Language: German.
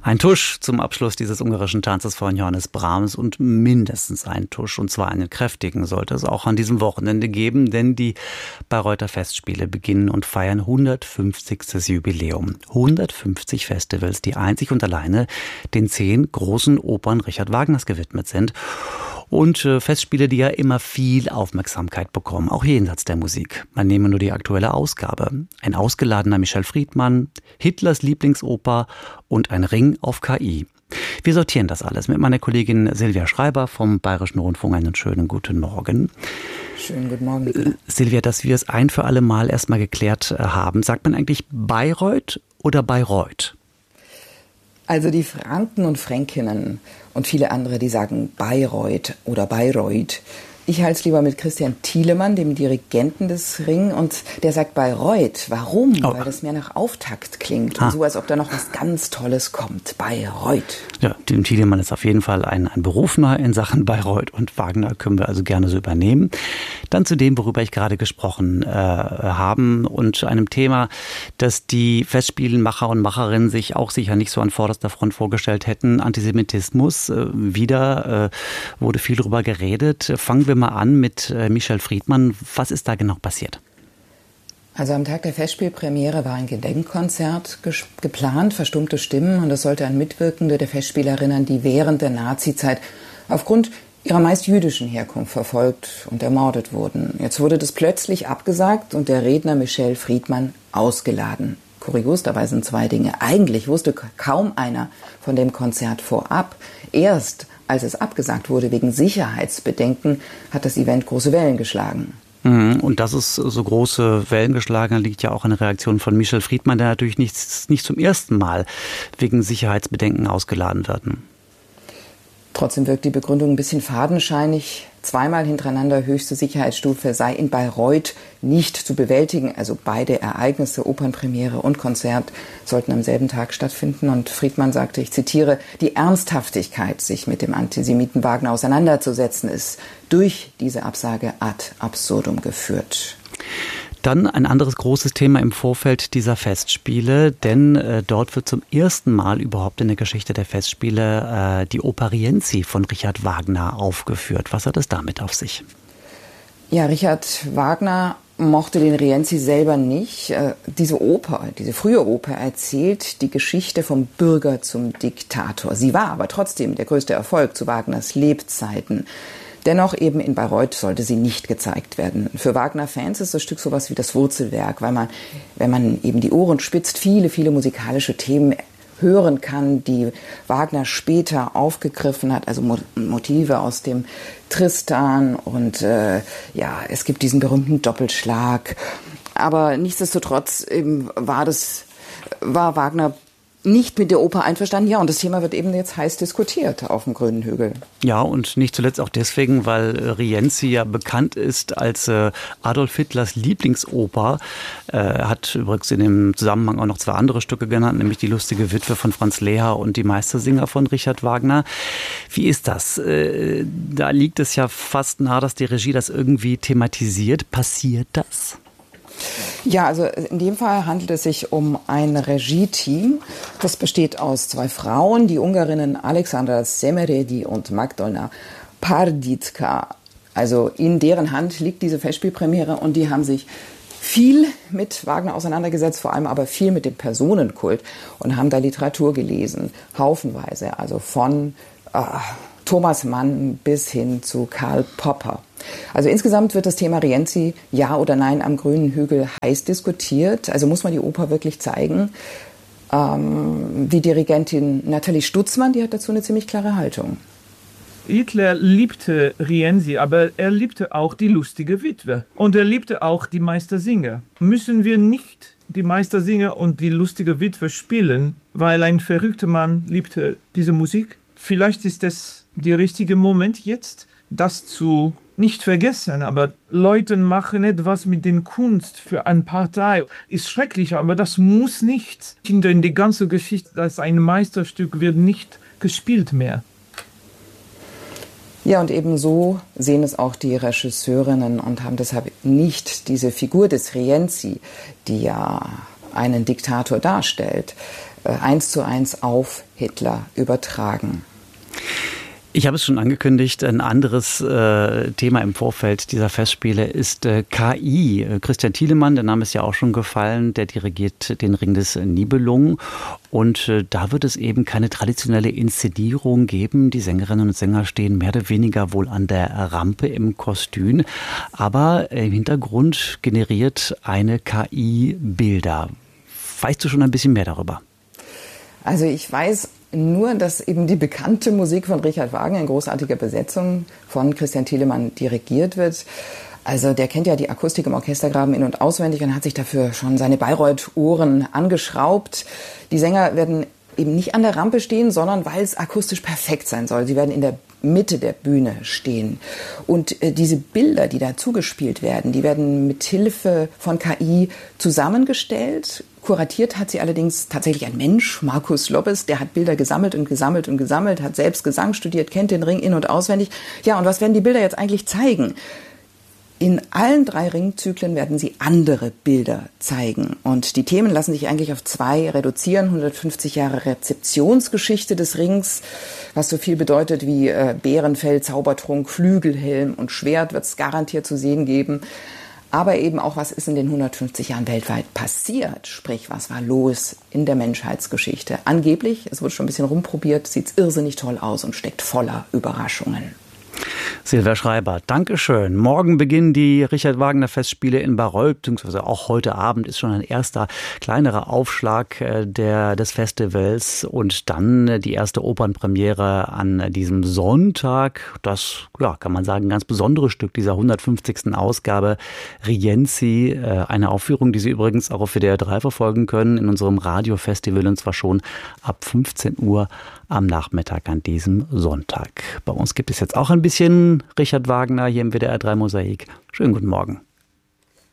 Ein Tusch zum Abschluss dieses ungarischen Tanzes von Johannes Brahms und mindestens ein Tusch, und zwar einen kräftigen, sollte es auch an diesem Wochenende geben, denn die Bayreuther Festspiele beginnen und feiern 150. Jubiläum. 150 Festivals, die einzig und alleine den 10 großen Opern Richard Wagners gewidmet sind. Und Festspiele, die ja immer viel Aufmerksamkeit bekommen, auch jenseits der Musik. Man nehme nur die aktuelle Ausgabe. Ein ausgeladener Michel Friedmann, Hitlers Lieblingsoper und ein Ring auf KI. Wir sortieren das alles mit meiner Kollegin Silvia Schreiber vom Bayerischen Rundfunk. Einen schönen guten Morgen. Schönen guten Morgen. Silvia, dass wir es ein für alle Mal erstmal geklärt haben. Sagt man eigentlich Bayreuth oder Bayreuth? Also die Franken und Fränkinnen und viele andere, die sagen Bayreuth oder Bayreuth. Ich halte es lieber mit Christian Thielemann, dem Dirigenten des Ring, und der sagt Bayreuth. Warum? Oh. Weil das mehr nach Auftakt klingt und so, als ob da noch was ganz Tolles kommt. Bayreuth. Ja, dem Thielemann ist auf jeden Fall ein Berufener in Sachen Bayreuth, und Wagner können wir also gerne so übernehmen. Dann zu dem, worüber ich gerade gesprochen haben, und einem Thema, das die Festspielmacher und Macherinnen sich auch sicher nicht so an vorderster Front vorgestellt hätten. Antisemitismus. Wieder wurde viel darüber geredet. Fangen wir mal an mit Michel Friedmann. Was ist da genau passiert? Also am Tag der Festspielpremiere war ein Gedenkkonzert geplant, verstummte Stimmen, und das sollte an Mitwirkende der Festspiele erinnern, die während der Nazizeit aufgrund ihrer meist jüdischen Herkunft verfolgt und ermordet wurden. Jetzt wurde das plötzlich abgesagt und der Redner Michel Friedmann ausgeladen. Kurios dabei sind 2 Dinge. Eigentlich wusste kaum einer von dem Konzert vorab. Erst als es abgesagt wurde wegen Sicherheitsbedenken, hat das Event große Wellen geschlagen. Und dass es so große Wellen geschlagen hat, liegt ja auch in der Reaktion von Michel Friedmann, der natürlich nicht zum ersten Mal wegen Sicherheitsbedenken ausgeladen wird. Trotzdem wirkt die Begründung ein bisschen fadenscheinig. 2-mal hintereinander höchste Sicherheitsstufe sei in Bayreuth nicht zu bewältigen. Also beide Ereignisse, Opernpremiere und Konzert, sollten am selben Tag stattfinden. Und Friedmann sagte, ich zitiere, die Ernsthaftigkeit, sich mit dem Antisemiten Wagner auseinanderzusetzen, ist durch diese Absage ad absurdum geführt. Dann ein anderes großes Thema im Vorfeld dieser Festspiele, denn dort wird zum ersten Mal überhaupt in der Geschichte der Festspiele die Oper Rienzi von Richard Wagner aufgeführt. Was hat es damit auf sich? Ja, Richard Wagner mochte den Rienzi selber nicht. Diese frühe Oper erzählt die Geschichte vom Bürger zum Diktator. Sie war aber trotzdem der größte Erfolg zu Wagners Lebzeiten. Dennoch eben in Bayreuth sollte sie nicht gezeigt werden. Für Wagner-Fans ist das Stück sowas wie das Wurzelwerk, weil man, wenn man eben die Ohren spitzt, viele, viele musikalische Themen hören kann, die Wagner später aufgegriffen hat, also Motive aus dem Tristan, und es gibt diesen berühmten Doppelschlag. Aber nichtsdestotrotz war Wagner nicht mit der Oper einverstanden. Ja, und das Thema wird eben jetzt heiß diskutiert auf dem Grünen Hügel. Ja, und nicht zuletzt auch deswegen, weil Rienzi ja bekannt ist als Adolf Hitlers Lieblingsoper. Er hat übrigens in dem Zusammenhang auch noch 2 andere Stücke genannt, nämlich die Lustige Witwe von Franz Lehár und die Meistersinger von Richard Wagner. Wie ist das? Da liegt es ja fast nahe, dass die Regie das irgendwie thematisiert. Passiert das? Ja, also in dem Fall handelt es sich um ein Regie-Team. Das besteht aus 2 Frauen, die Ungarinnen Alexandra Semeredi und Magdolna Parditzka. Also in deren Hand liegt diese Festspielpremiere, und die haben sich viel mit Wagner auseinandergesetzt, vor allem aber viel mit dem Personenkult, und haben da Literatur gelesen, haufenweise, also von Thomas Mann bis hin zu Karl Popper. Also insgesamt wird das Thema Rienzi, ja oder nein, am Grünen Hügel heiß diskutiert. Also muss man die Oper wirklich zeigen. Die Dirigentin Nathalie Stutzmann, die hat dazu eine ziemlich klare Haltung. Hitler liebte Rienzi, aber er liebte auch die Lustige Witwe. Und er liebte auch die Meistersinger. Müssen wir nicht die Meistersinger und die Lustige Witwe spielen, weil ein verrückter Mann liebte diese Musik? Vielleicht ist es der richtige Moment jetzt, das zu nicht vergessen, aber Leute machen etwas mit der Kunst für eine Partei. Ist schrecklich, aber das muss nicht. In der ganzen Geschichte, dass ein Meisterstück wird nicht gespielt mehr. Ja, und eben so sehen es auch die Regisseurinnen und haben deshalb nicht diese Figur des Rienzi, die ja einen Diktator darstellt, 1:1 auf Hitler übertragen. Ich habe es schon angekündigt, ein anderes Thema im Vorfeld dieser Festspiele ist KI. Christian Thielemann, der Name ist ja auch schon gefallen, der dirigiert den Ring des Nibelungen. Und da wird es eben keine traditionelle Inszenierung geben. Die Sängerinnen und Sänger stehen mehr oder weniger wohl an der Rampe im Kostüm. Aber im Hintergrund generiert eine KI Bilder. Weißt du schon ein bisschen mehr darüber? Also ich weiß nur, dass eben die bekannte Musik von Richard Wagner in großartiger Besetzung von Christian Thielemann dirigiert wird. Also der kennt ja die Akustik im Orchestergraben in- und auswendig und hat sich dafür schon seine Bayreuth-Ohren angeschraubt. Die Sänger werden eben nicht an der Rampe stehen, sondern weil es akustisch perfekt sein soll. Sie werden in der Mitte der Bühne stehen. Und diese Bilder, die da zugespielt werden, die werden mit Hilfe von KI zusammengestellt. Kuratiert hat sie allerdings tatsächlich ein Mensch, Markus Lobbes, der hat Bilder gesammelt und gesammelt und gesammelt, hat selbst Gesang studiert, kennt den Ring in- und auswendig. Ja, und was werden die Bilder jetzt eigentlich zeigen? In allen 3 Ringzyklen werden sie andere Bilder zeigen. Und die Themen lassen sich eigentlich auf 2 reduzieren. 150 Jahre Rezeptionsgeschichte des Rings, was so viel bedeutet wie Bärenfell, Zaubertrunk, Flügelhelm und Schwert wird es garantiert zu sehen geben. Aber eben auch, was ist in den 150 Jahren weltweit passiert? Sprich, was war los in der Menschheitsgeschichte? Angeblich, es wurde schon ein bisschen rumprobiert, sieht es irrsinnig toll aus und steckt voller Überraschungen. Silvia Schreiber, Dankeschön. Morgen beginnen die Richard Wagner Festspiele in Bayreuth, beziehungsweise auch heute Abend ist schon ein erster kleinerer Aufschlag des Festivals und dann die erste Opernpremiere an diesem Sonntag. Das, ja, kann man sagen, ein ganz besonderes Stück dieser 150. Ausgabe Rienzi. Eine Aufführung, die Sie übrigens auch auf WDR 3 verfolgen können in unserem Radiofestival und zwar schon ab 15 Uhr am Nachmittag an diesem Sonntag. Bei uns gibt es jetzt auch ein bisschen Richard Wagner hier im WDR 3 Mosaik. Schönen guten Morgen.